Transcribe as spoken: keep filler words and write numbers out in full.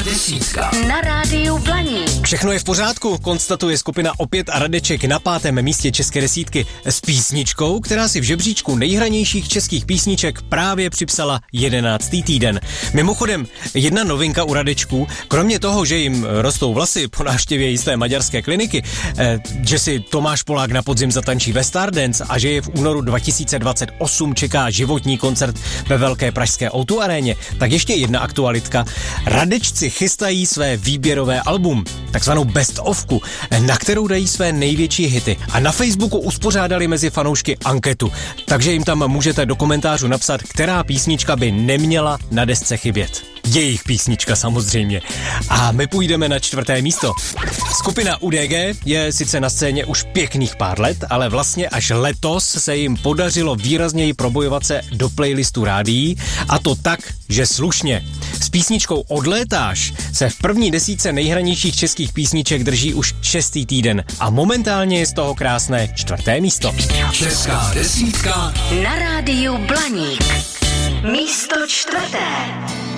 desítka na rádiu Blaník. Všechno je v pořádku, konstatuje skupina Opět a Radeček na pátém místě české desítky s písničkou, která si v žebříčku nejhranějších českých písniček právě připsala jedenáctý týden. Mimochodem, jedna novinka u Radečků, kromě toho, že jim rostou vlasy po návštěvě jisté maďarské kliniky, eh, že si Tomáš Polák na podzim zatančí ve Stardance a že je v únoru dva tisíce dvacet osm čeká životní koncert ve velké pražské ó dvě aréně, tak ještě jedna aktualitka. Radečci chystají své výběrové album, takzvanou best ofku, na kterou dají své největší hity. A na Facebooku uspořádali mezi fanoušky anketu, takže jim tam můžete do komentářů napsat, která písnička by neměla na desce chybět. Jejich písnička samozřejmě. A my půjdeme na čtvrté místo. Skupina U D G je sice na scéně už pěkných pár let, ale vlastně až letos se jim podařilo výrazněji probojovat se do playlistu rádií, a to tak, že slušně. S písničkou Odlétáš se v první desítce nejhranějších českých písniček drží už šestý týden a momentálně je z toho krásné čtvrté místo. Česká desítka na rádiu Blaník. Místo čtvrté.